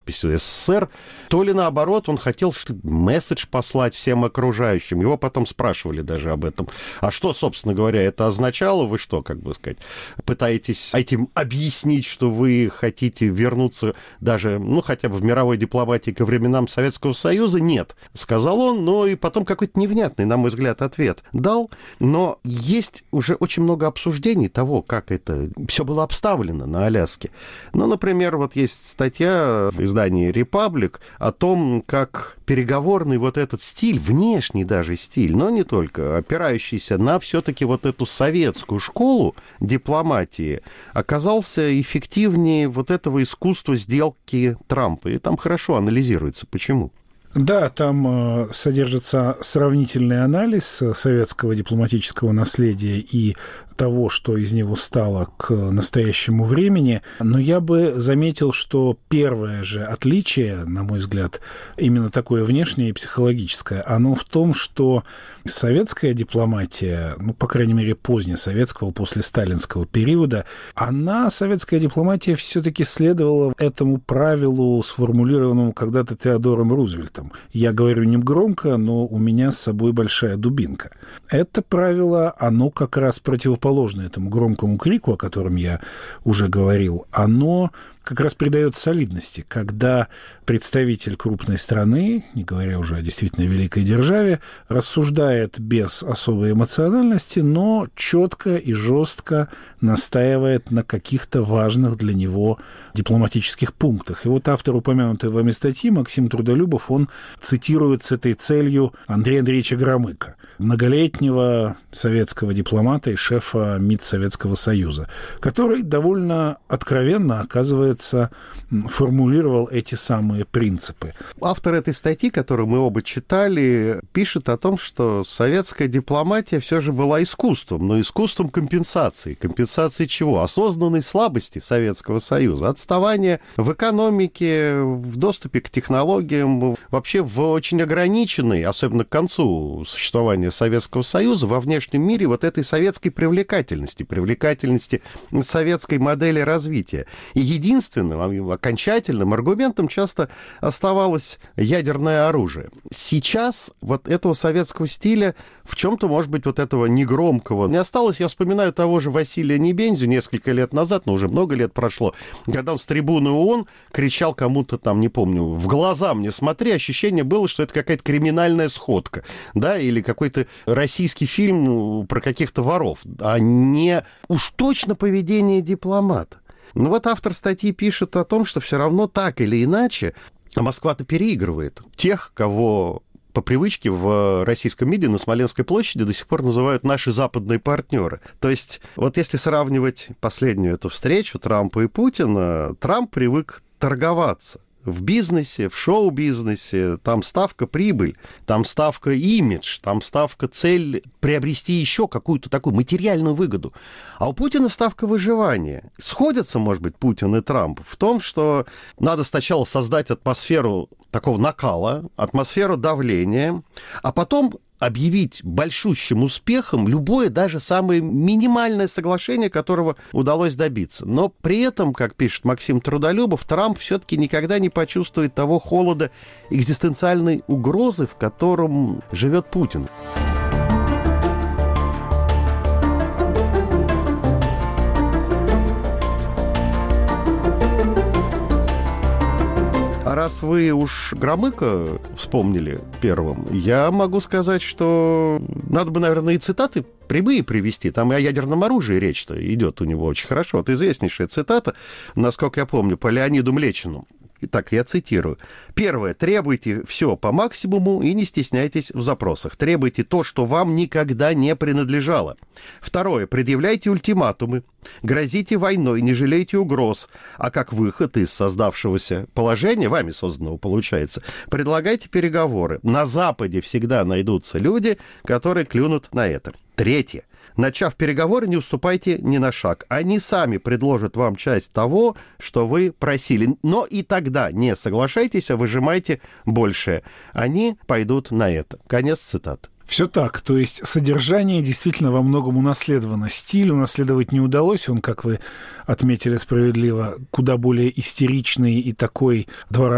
подписью СССР, то ли наоборот, он хотел месседж послать всем окружающим. Его потом спрашивали даже об этом. А что, собственно говоря, это означало? Вы что, как бы сказать, пытаетесь этим объяснить, что вы хотите вернуться даже, хотя бы в мировой дипломатии ко временам Советского Союза? Нет, сказал он, но и потом какой-то невнятный, на мой взгляд, ответ дал. Но есть уже очень много обсуждений того, как это все было обставлено на Аляске. Например, вот есть статья в издании «Репаблик» о том, как переговорный вот этот стиль, внешний даже стиль, но не только, опирающийся на все-таки вот эту советскую школу дипломатии, оказался эффективнее вот этого искусства сделки Трампа. И там хорошо анализируется. Почему? Да, там содержится сравнительный анализ советского дипломатического наследия и того, что из него стало к настоящему времени. Но я бы заметил, что первое же отличие, на мой взгляд, именно такое внешнее и психологическое, оно в том, что советская дипломатия, по крайней мере, позднесоветского, после сталинского периода, советская дипломатия все-таки следовала этому правилу, сформулированному когда-то Теодором Рузвельтом. Я говорю не громко, но у меня с собой большая дубинка. Это правило, оно как раз противоположно этому громкому крику, о котором я уже говорил, оно как раз придает солидности, когда представитель крупной страны, не говоря уже о действительно великой державе, рассуждает без особой эмоциональности, но четко и жестко настаивает на каких-то важных для него дипломатических пунктах. И вот автор упомянутой вами статьи, Максим Трудолюбов, он цитирует с этой целью Андрея Андреевича Громыка, многолетнего советского дипломата и шефа МИД Советского Союза, который довольно откровенно, оказывается, формулировал эти самые принципы. Автор этой статьи, которую мы оба читали, пишет о том, что советская дипломатия все же была искусством, но искусством компенсации. Компенсации чего? Осознанной слабости Советского Союза, отставания в экономике, в доступе к технологиям, вообще в очень ограниченной, особенно к концу существования Советского Союза, во внешнем мире вот этой советской привлекательности советской модели развития. И единственным, окончательным аргументом часто оставалось ядерное оружие. Сейчас вот этого советского стиля в чем-то, может быть, вот этого негромкого не осталось. Я вспоминаю того же Василия Небензю несколько лет назад, но уже много лет прошло, когда он с трибуны ООН кричал кому-то там, не помню, в глаза мне смотри, ощущение было, что это какая-то криминальная сходка, да, или какой-то российский фильм про каких-то воров, а не уж точно поведение дипломата. Вот автор статьи пишет о том, что все равно так или иначе Москва-то переигрывает тех, кого по привычке в российском МИДе на Смоленской площади до сих пор называют наши западные партнеры. То есть вот если сравнивать последнюю эту встречу Трампа и Путина, Трамп привык торговаться. В бизнесе, в шоу-бизнесе, там ставка прибыль, там ставка имидж, там ставка цель приобрести еще какую-то такую материальную выгоду. А у Путина ставка выживания. Сходятся, может быть, Путин и Трамп в том, что надо сначала создать атмосферу такого накала, атмосферу давления, а потом объявить большущим успехом любое, даже самое минимальное соглашение, которого удалось добиться. Но при этом, как пишет Максим Трудолюбов, Трамп все-таки никогда не почувствует того холода экзистенциальной угрозы, в котором живет Путин. А раз вы уж Громыка вспомнили первым, я могу сказать, что надо бы, наверное, и цитаты прямые привести. Там и о ядерном оружии речь-то идет у него очень хорошо. Вот известнейшая цитата, насколько я помню, по Леониду Млечину. Итак, я цитирую. Первое. Требуйте все по максимуму и не стесняйтесь в запросах. Требуйте то, что вам никогда не принадлежало. Второе. Предъявляйте ультиматумы. Грозите войной, не жалейте угроз. А как выход из создавшегося положения, вами созданного получается, предлагайте переговоры. На Западе всегда найдутся люди, которые клюнут на это. Третье. Начав переговоры, не уступайте ни на шаг. Они сами предложат вам часть того, что вы просили. Но и тогда не соглашайтесь, а выжимайте большее. Они пойдут на это. Конец цитаты. Все так, то есть содержание действительно во многом унаследовано. Стиль унаследовать не удалось, он, как вы отметили справедливо, куда более истеричный и такой